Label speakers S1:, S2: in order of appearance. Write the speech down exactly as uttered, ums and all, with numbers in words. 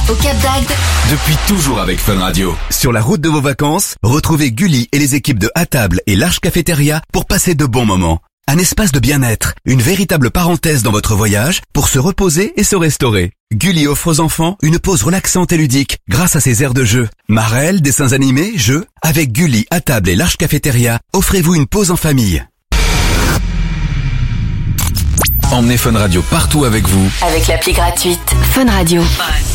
S1: au Cap d'Agde.
S2: Depuis toujours avec Fun Radio. Sur la route de vos vacances, retrouvez Gulli et les équipes de À Table et L'Arche Cafétéria pour passer de bons moments. Un espace de bien-être, une véritable parenthèse dans votre voyage pour se reposer et se restaurer. Gulli offre aux enfants une pause relaxante et ludique grâce à ses aires de jeu. Marelles, dessins animés, jeux. Avec Gulli, À Table et L'Arche Cafétéria, offrez-vous une pause en famille. Emmenez Fun Radio partout avec vous.
S1: Avec l'appli gratuite Fun Radio.